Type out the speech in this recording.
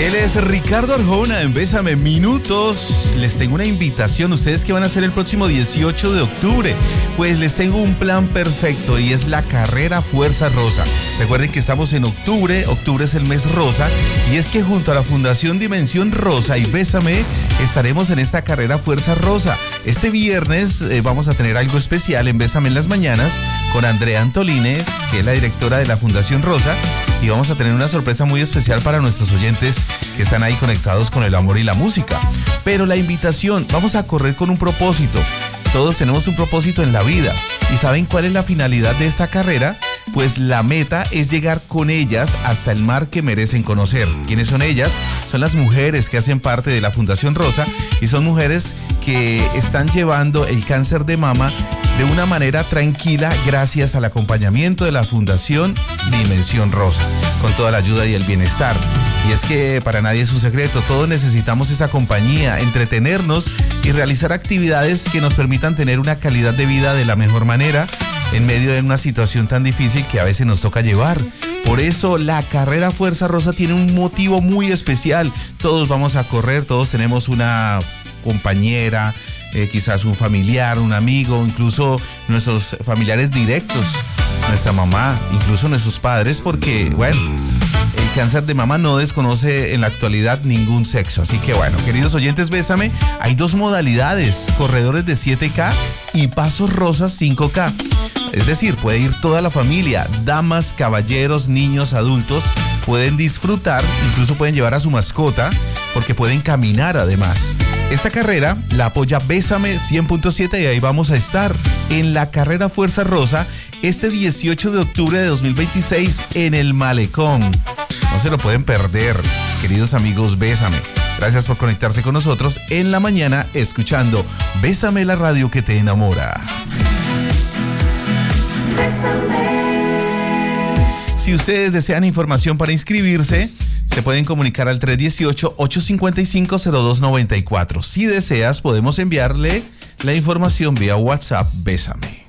Él es Ricardo Arjona en Bésame Minutos. Les tengo una invitación. ¿Ustedes qué van a hacer el próximo 18 de octubre? Pues les tengo un plan perfecto y es la carrera Fuerza Rosa. Recuerden que estamos en octubre es el mes rosa, y es que junto a la Fundación Dimensión Rosa y Bésame estaremos en esta carrera Fuerza Rosa. Este viernes vamos a tener algo especial en Bésame en las mañanas con Andrea Antolines, que es la directora de la Fundación Rosa, y vamos a tener una sorpresa muy especial para nuestros oyentes que están ahí conectados con el amor y la música. Pero la invitación, vamos a correr con un propósito. Todos tenemos un propósito en la vida. ¿Y saben cuál es la finalidad de esta carrera? Pues la meta es llegar con ellas hasta el mar que merecen conocer. ¿Quiénes son ellas? Son las mujeres que hacen parte de la Fundación Rosa, y son mujeres que están llevando el cáncer de mama de una manera tranquila gracias al acompañamiento de la Fundación Dimensión Rosa, con toda la ayuda y el bienestar. Y es que para nadie es un secreto, todos necesitamos esa compañía, entretenernos y realizar actividades que nos permitan tener una calidad de vida de la mejor manera en medio de una situación tan difícil que a veces nos toca llevar. Por eso la carrera Fuerza Rosa tiene un motivo muy especial. Todos vamos a correr, todos tenemos una compañera, quizás un familiar, un amigo, incluso nuestros familiares directos, nuestra mamá, incluso nuestros padres, porque, bueno, el cáncer de mama no desconoce en la actualidad ningún sexo. Así que, bueno, queridos oyentes, Bésame, hay dos modalidades: corredores de 7K y pasos rosas 5K. Es decir, puede ir toda la familia, damas, caballeros, niños, adultos, pueden disfrutar, incluso pueden llevar a su mascota, porque pueden caminar además. Esta carrera la apoya Bésame 100.7 y ahí vamos a estar en la carrera Fuerza Rosa este 18 de octubre de 2026 en el Malecón. No se lo pueden perder, queridos amigos. Bésame. Gracias por conectarse con nosotros en la mañana escuchando Bésame, la radio que te enamora. Si ustedes desean información para inscribirse, se pueden comunicar al 318-855-0294. Si deseas, podemos enviarle la información vía WhatsApp. Bésame.